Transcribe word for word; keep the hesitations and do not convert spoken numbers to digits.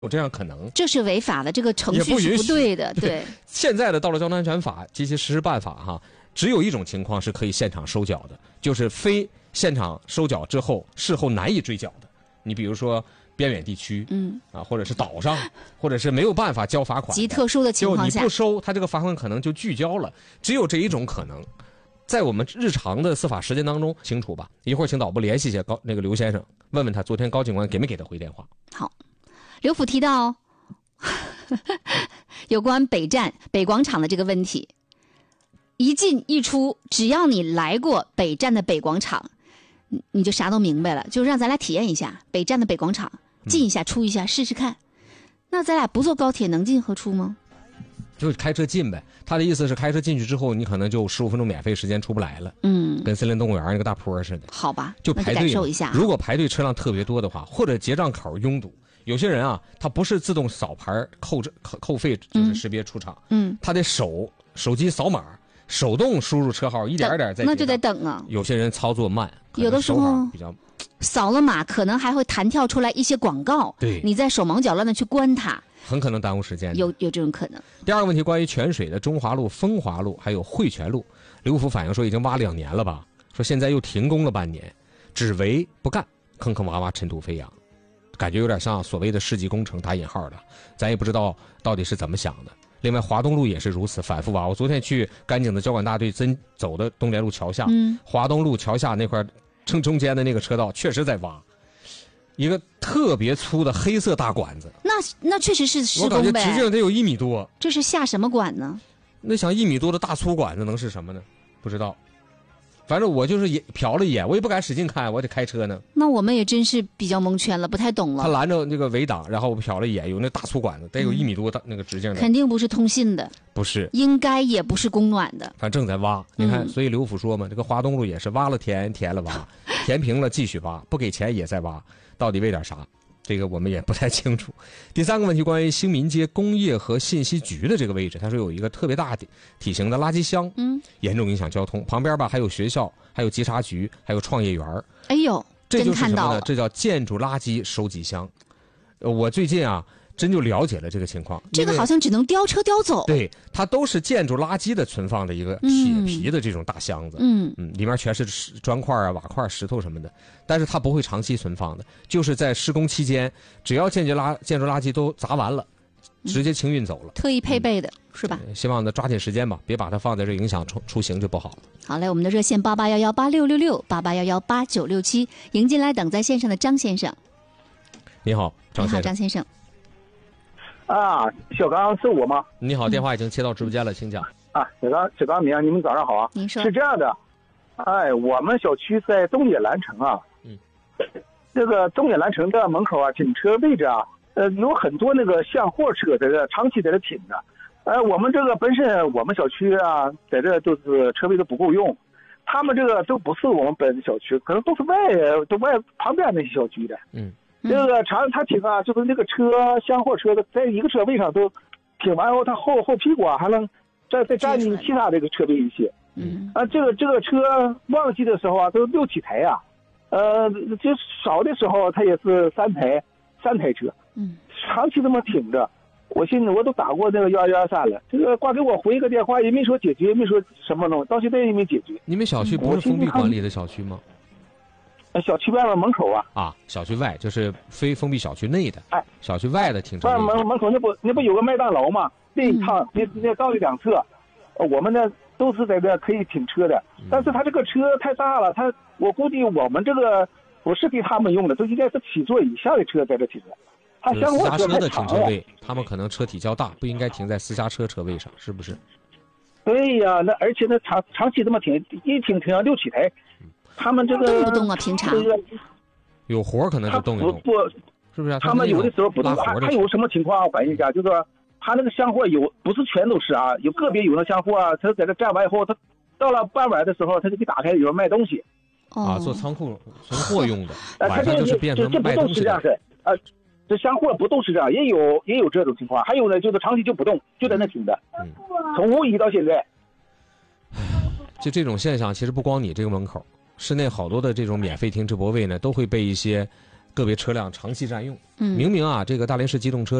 有这样可能， 这是违法的，这个程序是不对的。对，对现在的道路交通安全法及其实施办法哈，只有一种情况是可以现场收缴的，就是非现场收缴之后事后难以追缴的。你比如说边远地区，嗯啊，或者是岛上，或者是没有办法交罚款， 极特殊的情况下， 就你不收，他这个罚款可能就拒交了。只有这一种可能。在我们日常的司法实践当中清楚吧？一会儿请导播联系一下高那个刘先生，问问他昨天高警官给没给他回电话。 好。刘府提到有关北站北广场的这个问题，一进一出，只要你来过北站的北广场，你就啥都明白了。就让咱俩体验一下北站的北广场，进一下出一下试试看。那咱俩不坐高铁能进何出吗？ 就是开车进呗。他的意思是开车进去之后，你可能就十五分钟免费时间出不来了。嗯，跟森林动物园那个大坡似的。 好吧， 就排队感受一下。 如果排队车辆特别多的话，或者结账口拥堵。有些人啊，他不是自动扫牌扣扣扣费，就是识别出场，嗯，他得手手机扫码，手动输入车号，一点一点在， 那就得等啊。 有些人操作慢， 有的时候比较扫了码，可能还会弹跳出来一些广告， 对， 你在手忙脚乱的去关它， 很可能耽误时间。 有有这种可能。 第二个问题，关于泉水的中华路、风华路还有汇泉路，刘府反映说已经挖两年了吧，说现在又停工了半年，只为不干，坑坑洼洼，尘土飞扬。感觉有点像所谓的世纪工程打引号的，咱也不知道到底是怎么想的。另外华东路也是如此，反复挖。我昨天去甘井的交管大队真走的东联路桥下，嗯，华东路桥下那块正中间的那个车道确实在挖一个特别粗的黑色大管子。 那那确实是施工呗， 我感觉直径得有一米多。 这是下什么管呢？ 那想一米多的大粗管子能是什么呢？不知道。反正我就是也瞟了一眼，我也不敢使劲看，我得开车呢。 那我们也真是比较蒙圈了，不太懂了。 他拦着那个围挡，然后我瞟了一眼，有那大粗管子，得有一米多大那个直径的。 肯定不是通信的， 不是， 应该也不是供暖的。 反正正在挖，你看，嗯、所以刘府说嘛，这个华东路也是挖了填，填了挖，填平了继续挖，不给钱也在挖，到底为点啥？这个我们也不太清楚。第三个问题，关于兴民街工业和信息局的这个位置，他说有一个特别大的体型的垃圾箱，嗯，严重影响交通。旁边吧还有学校，还有稽查局，还有创业园。 哎呦， 这就是什么呢？这叫建筑垃圾收集箱。呃，我最近啊真就了解了这个情况。 这个好像只能吊车吊走。 对，它都是建筑垃圾的存放的一个铁皮的这种大箱子，嗯嗯，里面全是砖块啊、瓦块、石头什么的，但是它不会长期存放的，就是在施工期间，只要建筑垃建筑垃圾都砸完了，直接清运走了。嗯、 特意配备的、嗯、是吧？ 希望呢抓紧时间吧，别把它放在这影响出出行就不好了。 好嘞，我们的热线八八幺幺八六六六八八幺幺八九六七，迎进来等在线上的张先生。 你好，张先生。 你好，张先生。 啊，小刚是我吗？ 你好，电话已经切到直播间了，请讲。 啊，小刚，小刚明，你们早上好啊。 您说。 是这样的，哎，我们小区在东野蓝城啊，嗯，这个东野蓝城的门口啊，停车位置啊，呃，有很多那个厢货车在这长期在这停着。呃，我们这个本身我们小区啊，在这都是车位都不够用，他们这个都不是我们本小区，可能都是外都外旁边那些小区的，嗯。这个常他停啊，就是那个车厢货车的，在一个车位上都停完后，他后后屁股啊还能再再占进其他这个车位一些。嗯啊，这个这个车旺季的时候啊，都六七台啊，呃，就少的时候它也是三台三台车。嗯，长期这么停着，我现在我都打过那个幺幺三了，这个挂给我回一个电话也没说解决，也没说什么东西，到现在也没解决。 你们小区不是封闭管理的小区吗？ 小区外面门口啊啊，小区外就是非封闭小区内的，哎，小区外的停车位。外门门口那不那不有个麦当劳吗？那一趟那那道路两侧，我们呢都是在这可以停车的，但是他这个车太大了，他我估计我们这个不是给他们用的，都应该是七座以下的车在这停的。他厢货车的停车位，他们可能车体较大，不应该停在私家车车位上，是不是？ 对呀，那而且那长长期这么停，一停停上六七台。他们这个动不动啊，平常有活可能就动一动， 不， 是不是、啊？ 他们有的时候不动。 还还有什么情况？我反映一下，就是说他那个厢货有不是全都是啊，有个别有的厢货啊，他在这站完以后，他到了傍晚的时候，他就给打开，有人卖东西。 啊，做仓库存货用的， 呃、 晚上就是变成卖东西的。 呃，这厢货不都是这样，也有也有这种情况。还有呢，就是长期就不动，就在那停着，嗯，从五一到现在。 就这种现象，其实不光你这个门口。室内好多的这种免费停车泊位呢，都会被一些个别车辆长期占用。 嗯， 明明啊，这个大连市机动车